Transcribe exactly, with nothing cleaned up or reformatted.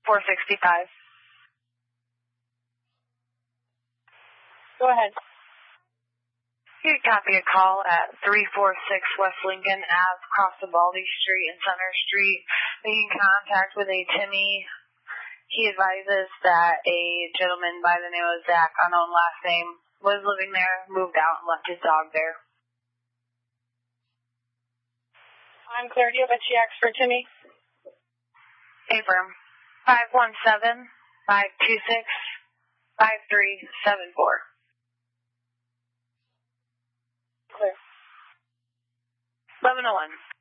four sixty-five. Go ahead. You could copy a call at three four six West Lincoln Ave, across the Baldy Street and Center Street, making contact with a Timmy. He advises that a gentleman by the name of Zach, unknown last name, was living there, moved out, and left his dog there. I'm clear. Do you have a T X for Timmy? Affirm. five one seven, five two six, five three seven four. Clear. eleven oh one.